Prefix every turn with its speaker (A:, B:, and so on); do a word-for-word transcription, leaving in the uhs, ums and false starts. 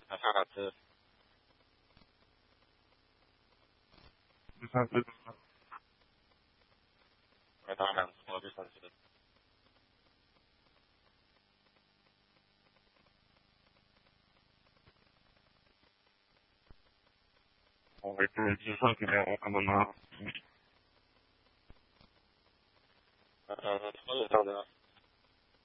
A: 还差两次。
B: 第三次，
A: 还差两次，我第三次。
B: 我会注意计算给我他们拿。
A: 呃，超越上的。